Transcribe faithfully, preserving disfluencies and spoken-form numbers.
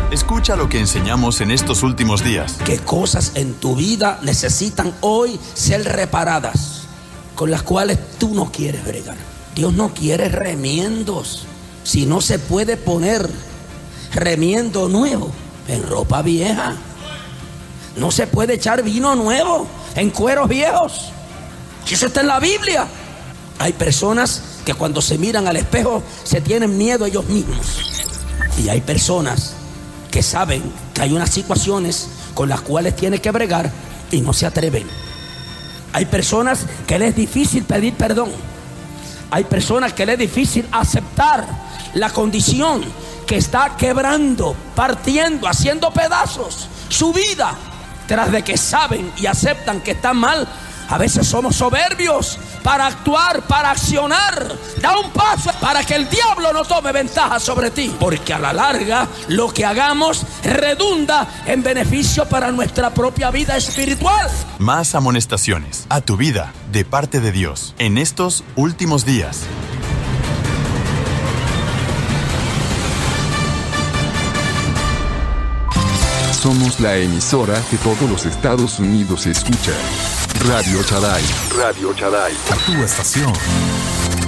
Escucha lo que enseñamos en estos últimos días. ¿Qué cosas en tu vida necesitan hoy ser reparadas, con las cuales tú no quieres bregar? Dios no quiere remiendos. Si no se puede poner remiendo nuevo en ropa vieja, no se puede echar vino nuevo en cueros viejos. Eso está en la Biblia. Hay personas que cuando se miran al espejo se tienen miedo ellos mismos. Y hay personas que saben que hay unas situaciones con las cuales tienen que bregar y no se atreven. Hay personas que les es difícil pedir perdón. Hay personas que les es difícil aceptar la condición que está quebrando, partiendo, haciendo pedazos su vida. Tras de que saben y aceptan que están mal, a veces somos soberbios para actuar, para accionar. Da un paso para que el diablo no tome ventaja sobre ti, porque a la larga lo que hagamos redunda en beneficio para nuestra propia vida espiritual. Más amonestaciones a tu vida de parte de Dios en estos últimos días. Somos la emisora que todos los Estados Unidos escuchan. Radio Shaddai. Radio Shaddai. Tu estación.